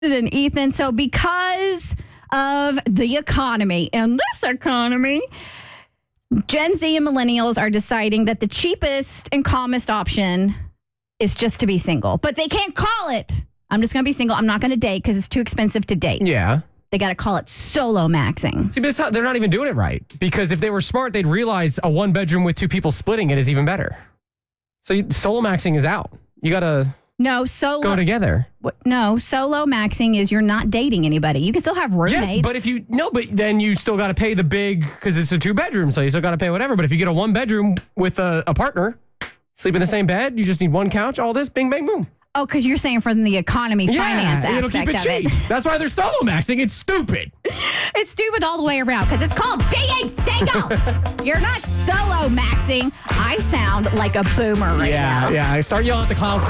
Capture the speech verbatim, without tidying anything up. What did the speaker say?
And Ethan, so because of the economy and this economy, Gen Z and millennials are deciding that the cheapest and calmest option is just to be single. But they can't call it, I'm just going to be single. I'm not going to date because it's too expensive to date. Yeah. They got to call it solo maxing. See, but it's not, they're not even doing it right. Because if they were smart, they'd realize a one bedroom with two people splitting it is even better. So you, solo maxing is out. You got to no solo go together. No, solo maxing is you're not dating anybody. You can still have roommates. Yes, but if you, no, but then you still got to pay the big, because it's a two bedroom, so you still got to pay whatever. But if you get a one bedroom with a, a partner, sleep in the same bed, you just need one couch, all this, bing, bang, boom. Oh, because you're saying from the economy finance yeah, aspect it'll keep it of cheap. it. That's why they're solo maxing. It's stupid. It's stupid all the way around because it's called being single. You're not solo maxing. I sound like a boomer right yeah, now. Yeah, I start yelling at the clouds.